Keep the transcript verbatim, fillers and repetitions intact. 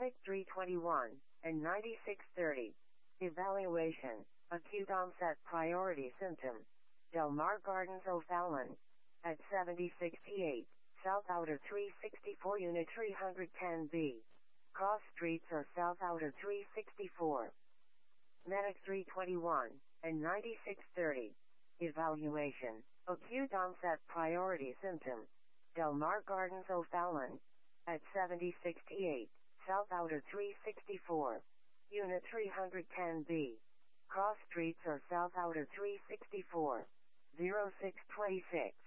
Medic three twenty-one, and ninety-six thirty. Evaluation. Acute onset priority symptom. Del Mar Gardens O'Fallon. At seventy sixty-eight, South Outer three sixty-four Unit three ten B. Cross streets or South Outer three sixty-four. Medic three twenty-one, and ninety-six thirty. Evaluation. Acute onset priority symptom. Del Mar Gardens O'Fallon. At seventy sixty-eight, South Outer three sixty-four. Unit three ten B. Cross streets or South Outer three sixty-four. zero six twenty-six.